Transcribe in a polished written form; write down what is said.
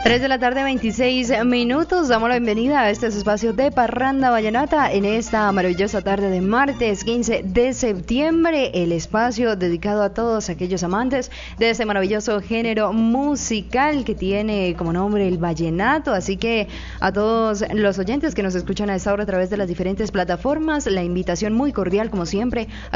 3 de la tarde, 26 minutos. Damos la bienvenida a este espacio de Parranda Vallenata en esta maravillosa tarde de martes 15 de septiembre. El espacio dedicado a todos aquellos amantes de este maravilloso género musical que tiene como nombre el vallenato. Así que a todos los oyentes que nos escuchan a esta hora a través de las diferentes plataformas, la invitación muy cordial como siempre